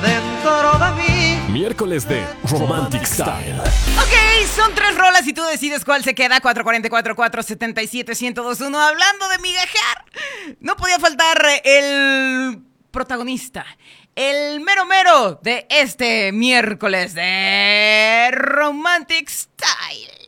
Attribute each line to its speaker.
Speaker 1: dentro de mí.
Speaker 2: Miércoles de Romantic Style.
Speaker 3: Ok, son 3 rolas y tú decides cuál se queda. 444-477-1021. Hablando de migajear, no podía faltar el protagonista, el mero mero de este miércoles de Romantic Style.